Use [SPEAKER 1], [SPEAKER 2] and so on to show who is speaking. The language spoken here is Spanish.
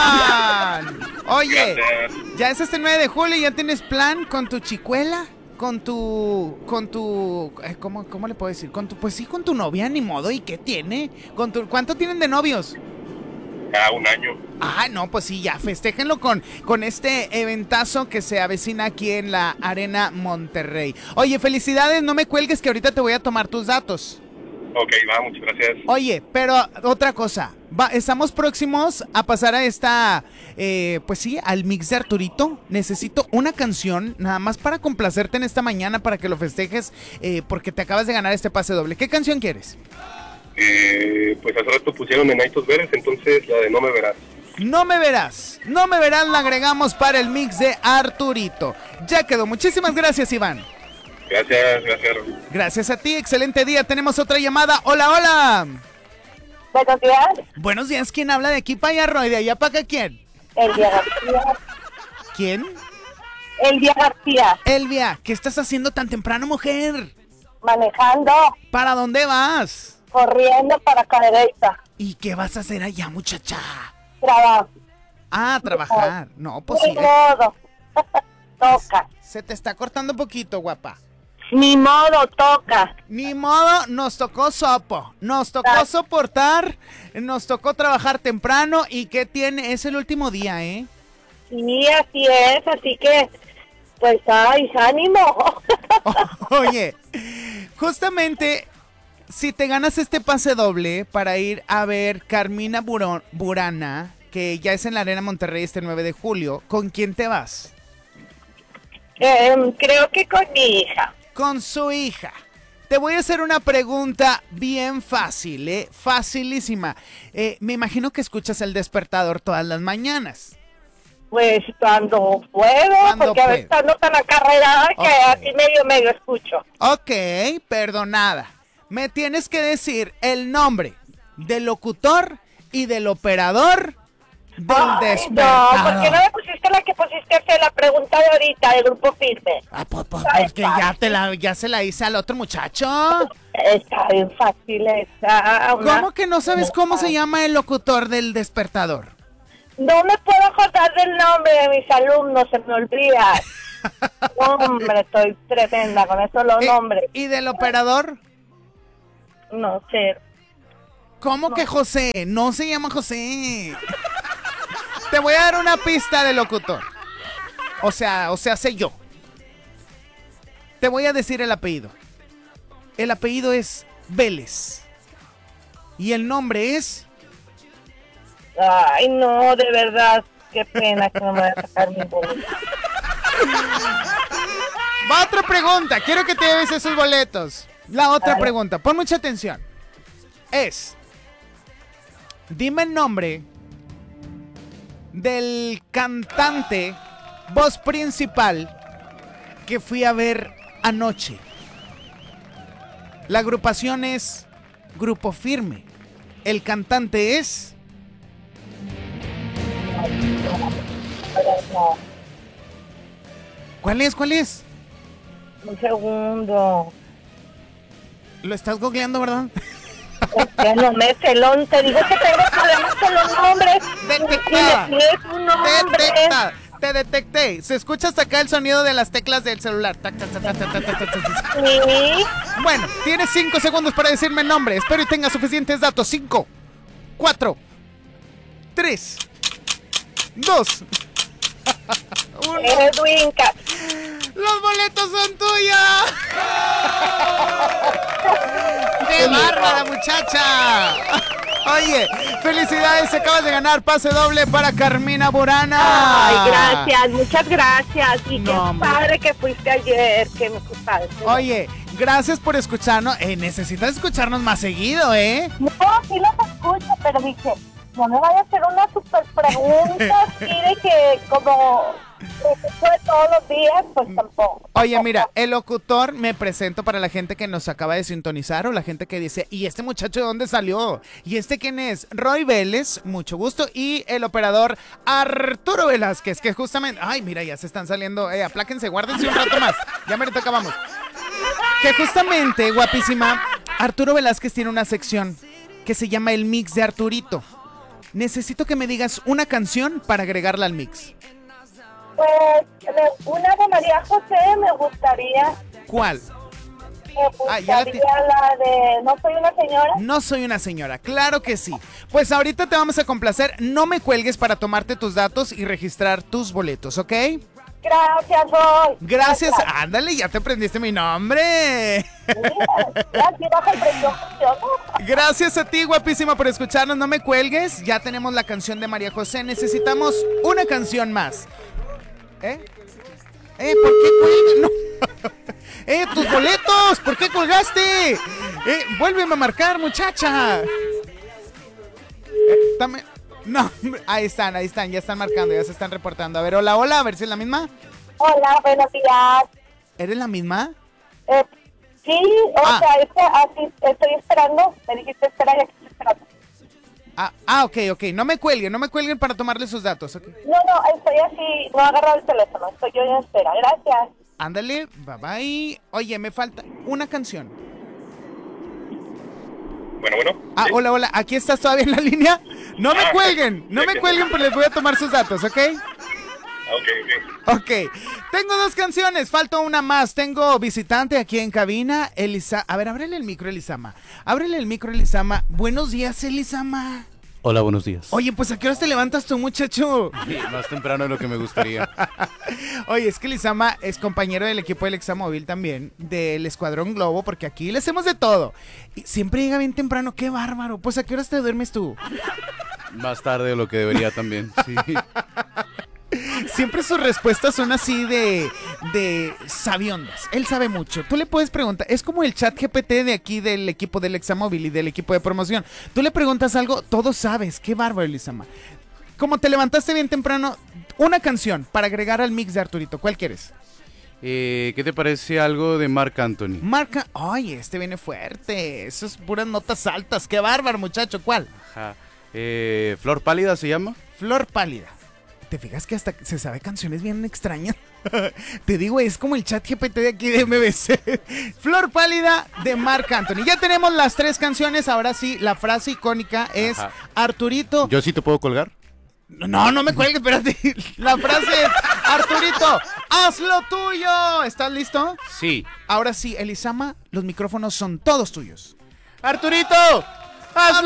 [SPEAKER 1] Iván! Oye,
[SPEAKER 2] Gracias.
[SPEAKER 1] ya es este 9 de julio y ya tienes plan con tu chicuela, con tu, ¿cómo le puedo decir? Pues sí, con tu novia, ni modo, ¿y qué tiene? ¿Cuánto tienen de novios?
[SPEAKER 2] Cada un año.
[SPEAKER 1] Ah, no, pues sí, ya, festéjenlo con este eventazo que se avecina aquí en la Arena Monterrey. Oye, felicidades, no me cuelgues que ahorita te voy a tomar tus datos.
[SPEAKER 2] Ok, va, muchas gracias.
[SPEAKER 1] Oye, pero otra cosa, estamos próximos a pasar a esta, pues sí, al mix de Arturito. Necesito una canción, nada más para complacerte en esta mañana, para que lo festejes, porque te acabas de ganar este pase doble. ¿Qué canción quieres?
[SPEAKER 2] Pues hace rato pusieron en Aitos Verdes, entonces la de No Me Verás.
[SPEAKER 1] No me verás, la agregamos para el mix de Arturito. Ya quedó, muchísimas gracias, Iván.
[SPEAKER 2] Gracias, gracias.
[SPEAKER 1] Gracias a ti, excelente día. Tenemos otra llamada. Hola, hola.
[SPEAKER 3] Buenos días.
[SPEAKER 1] Buenos días, ¿quién habla de aquí para allá, Roy? ¿De allá para acá quién?
[SPEAKER 3] Elvia García.
[SPEAKER 1] ¿Quién?
[SPEAKER 3] Elvia García.
[SPEAKER 1] Elvia, ¿qué estás haciendo tan temprano, mujer?
[SPEAKER 3] Manejando,
[SPEAKER 1] ¿Para dónde vas?
[SPEAKER 3] corriendo para Cadereyta.
[SPEAKER 1] ¿Y qué vas a hacer allá, muchacha?
[SPEAKER 3] Trabajo.
[SPEAKER 1] Ah, trabajar. No, pues
[SPEAKER 3] Ni
[SPEAKER 1] sí.
[SPEAKER 3] modo. Toca.
[SPEAKER 1] Se te está cortando un poquito, guapa.
[SPEAKER 3] Ni modo, toca.
[SPEAKER 1] Ni modo, nos tocó sopo. Nos tocó soportar. Nos tocó trabajar temprano. ¿Y qué tiene? Es el último día, ¿eh?
[SPEAKER 3] Sí, así es. Así que, pues, ay, ánimo.
[SPEAKER 1] Oye, justamente, si te ganas este pase doble para ir a ver Carmina Burana, que ya es en la Arena Monterrey este 9 de julio, ¿con quién te vas?
[SPEAKER 3] Creo que con mi hija.
[SPEAKER 1] Con su hija. Te voy a hacer una pregunta bien fácil, ¿eh? Facilísima. Me imagino que escuchas El Despertador todas las mañanas.
[SPEAKER 3] Pues cuando puedo,
[SPEAKER 1] Cuando
[SPEAKER 3] porque a veces
[SPEAKER 1] puedo.
[SPEAKER 3] ando tan acarreada que
[SPEAKER 1] Ok.
[SPEAKER 3] así medio escucho.
[SPEAKER 1] Ok, perdonada. Me tienes que decir el nombre del locutor y del operador del
[SPEAKER 3] Ay,
[SPEAKER 1] Despertador.
[SPEAKER 3] no, ¿por qué no me pusiste la que pusiste hacer la pregunta de ahorita del Grupo Firme?
[SPEAKER 1] Ah, pues que ya se la hice al otro muchacho.
[SPEAKER 3] Está bien fácil esa.
[SPEAKER 1] ¿Cómo que no sabes cómo se llama el locutor del Despertador?
[SPEAKER 3] No me puedo acordar del nombre de mis alumnos, se me olvida. Hombre, estoy tremenda con esos los nombres.
[SPEAKER 1] ¿Y del operador?
[SPEAKER 3] No sé.
[SPEAKER 1] ¿Cómo que José? No se llama José. Te voy a dar una pista del locutor. O sea, sé yo. Te voy a decir el apellido. El apellido es Vélez. Y el nombre es...
[SPEAKER 3] Ay, no, de verdad, qué pena que no me vaya a sacar mi boleto.
[SPEAKER 1] Va otra pregunta. Quiero que te lleves esos boletos. La otra pregunta. Pon mucha atención. Es... Dime el nombre del cantante, voz principal, que fui a ver anoche. La agrupación es Grupo Firme. El cantante es...
[SPEAKER 3] No,
[SPEAKER 1] ¿Cuál es?
[SPEAKER 3] un segundo.
[SPEAKER 1] Lo estás googleando, ¿verdad?
[SPEAKER 3] Ya no me celón, te digo que tengo problemas con los nombres.
[SPEAKER 1] Detectada.
[SPEAKER 3] Y es un nombre.
[SPEAKER 1] Detecta. Te detecté. Se escucha hasta acá el sonido de las teclas del celular. Tac, tac, tac, tac, tac, tac, tac, tac.
[SPEAKER 3] Sí.
[SPEAKER 1] Bueno, tienes 5 segundos para decirme el nombre. Espero y tengas suficientes datos. 5, 4, 3, 2, 1.
[SPEAKER 3] Edwin
[SPEAKER 1] ¡Los boletos son tuyos! ¡Qué bárbara, muchacha! Oye, felicidades, acabas de ganar pase doble para Carmina Burana.
[SPEAKER 3] Ay, gracias, muchas gracias. Y
[SPEAKER 1] No,
[SPEAKER 3] qué
[SPEAKER 1] hombre.
[SPEAKER 3] padre que fuiste ayer, que me padre.
[SPEAKER 1] Oye, gracias por escucharnos. Necesitas escucharnos más seguido, ¿eh?
[SPEAKER 3] No, sí los escucho, pero dije, no me vaya a hacer una super pregunta así de que como fue todos los días, pues tampoco.
[SPEAKER 1] Oye, mira, el locutor, me presento para la gente que nos acaba de sintonizar o la gente que dice, ¿y este muchacho de dónde salió? ¿Y este quién es? Roy Vélez, mucho gusto, y el operador Arturo Velázquez, que justamente, ay, mira, ya se están saliendo, apláquense, guárdense un rato más, ya me acabamos. Que justamente, guapísima, Arturo Velázquez tiene una sección que se llama El Mix de Arturito. necesito que me digas una canción para agregarla al mix.
[SPEAKER 3] Pues una de María José me gustaría.
[SPEAKER 1] ¿Cuál?
[SPEAKER 3] Ya la de No soy una señora.
[SPEAKER 1] No soy una señora, claro que sí. Pues ahorita te vamos a complacer. No me cuelgues para tomarte tus datos y registrar tus boletos, ¿ok?
[SPEAKER 3] Gracias, Roy.
[SPEAKER 1] Gracias. Ándale, ya te aprendiste mi nombre.
[SPEAKER 3] Aquí bajo el presión funciona.
[SPEAKER 1] Gracias a ti, guapísima, por escucharnos. No me cuelgues. Ya tenemos la canción de María José. Necesitamos una canción más. ¿Por qué cuelgas? No. ¡Tus boletos! ¿Por qué colgaste? Vuélveme a marcar, muchacha. No, ahí están, ya están marcando, ya se están reportando. A ver, hola, a ver si es la misma.
[SPEAKER 3] Hola, buenos días.
[SPEAKER 1] ¿Eres la misma?
[SPEAKER 3] Sí, o sea, es que así estoy esperando. Me dijiste esperar y aquí estoy esperando.
[SPEAKER 1] Ok. No me cuelguen para tomarle sus datos, ¿ok?
[SPEAKER 3] No, estoy así, no he agarrado el teléfono, estoy yo en espera. Gracias.
[SPEAKER 1] Ándale, bye. Oye, me falta una canción.
[SPEAKER 2] Bueno.
[SPEAKER 1] Hola, ¿aquí estás todavía en la línea? No me cuelguen, pues les voy a tomar sus datos, ¿ok? Ok, tengo 2 canciones, falta una más. Tengo visitante aquí en cabina, A ver, ábrele el micro, Elisama. Buenos días, Elisama.
[SPEAKER 4] Hola, buenos días.
[SPEAKER 1] Oye, pues ¿a qué horas te levantas tú, muchacho?
[SPEAKER 4] Sí, más temprano de lo que me gustaría.
[SPEAKER 1] Oye, es que Elisama es compañero del equipo del Examóvil también, del Escuadrón Globo, porque aquí le hacemos de todo. Y siempre llega bien temprano, qué bárbaro. Pues ¿a qué horas te duermes tú?
[SPEAKER 4] Más tarde de lo que debería también, sí.
[SPEAKER 1] Siempre sus respuestas son así de sabiondas. Él sabe mucho. Tú le puedes preguntar. Es como el chat GPT de aquí del equipo del Examóvil y del equipo de promoción. Tú le preguntas algo, todo sabes. Qué bárbaro, Elisama. Como te levantaste bien temprano, una canción para agregar al mix de Arturito. ¿Cuál quieres?
[SPEAKER 4] ¿Qué te parece algo de Marc Anthony?
[SPEAKER 1] Ay, este viene fuerte. Eso es puras notas altas. Qué bárbaro, muchacho. ¿Cuál?
[SPEAKER 4] Ajá. ¿Flor Pálida se llama?
[SPEAKER 1] Flor Pálida. ¿Te fijas que hasta se sabe canciones bien extrañas? Te digo, es como el chat GPT de aquí de MBC. Flor Pálida de Marc Anthony. Ya tenemos las 3 canciones. Ahora sí, la frase icónica es Arturito.
[SPEAKER 4] ¿Yo sí te puedo colgar?
[SPEAKER 1] No me cuelgues, espérate. La frase es Arturito, haz lo tuyo. ¿Estás listo?
[SPEAKER 4] Sí.
[SPEAKER 1] Ahora sí, Elisama, los micrófonos son todos tuyos.
[SPEAKER 4] ¡Arturito! ¡Haz